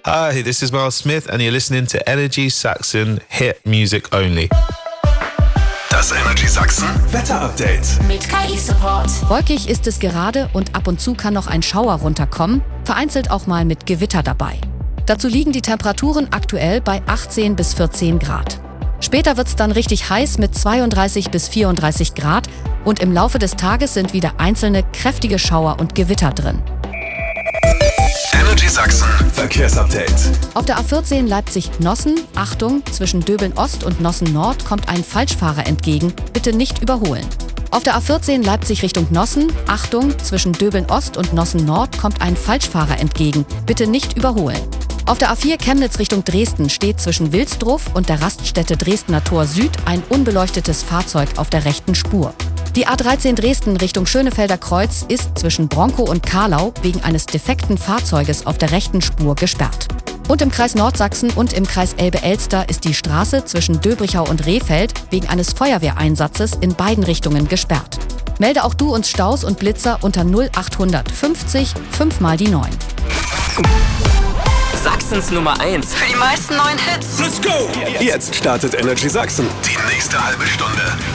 Hi, this is Miles Smith and you're listening to Energy Sachsen Hit Music Only. Das Energy Sachsen Wetterupdate mit KI-Support. Wolkig ist es gerade und ab und zu kann noch ein Schauer runterkommen, vereinzelt auch mal mit Gewitter dabei. Dazu liegen die Temperaturen aktuell bei 18 bis 14 Grad. Später wird es dann richtig heiß mit 32 bis 34 Grad und im Laufe des Tages sind wieder einzelne kräftige Schauer und Gewitter drin. Energy Sachsen Verkehrsupdate. Auf der A14 Leipzig-Nossen, Achtung, zwischen Döbeln-Ost und Nossen-Nord kommt ein Falschfahrer entgegen, bitte nicht überholen. Auf der A14 Leipzig Richtung Nossen, Achtung, zwischen Döbeln-Ost und Nossen-Nord kommt ein Falschfahrer entgegen, bitte nicht überholen. Auf der A4 Chemnitz Richtung Dresden steht zwischen Wilsdruff und der Raststätte Dresdner Tor Süd ein unbeleuctetes Fahrzeug auf der rechten Spur. Die A13 Dresden Richtung Schönefelder Kreuz ist zwischen Bronkow und Karlau wegen eines defekten Fahrzeuges auf der rechten Spur gesperrt. Und im Kreis Nordsachsen und im Kreis Elbe-Elster ist die Straße zwischen Döbrichau und Rehfeld wegen eines Feuerwehreinsatzes in beiden Richtungen gesperrt. Melde auch du uns Staus und Blitzer unter 0800 50 5 mal die 9. Sachsens Nummer 1. Für die meisten neuen Hits. Let's go! Jetzt startet Energy Sachsen. Die nächste halbe Stunde.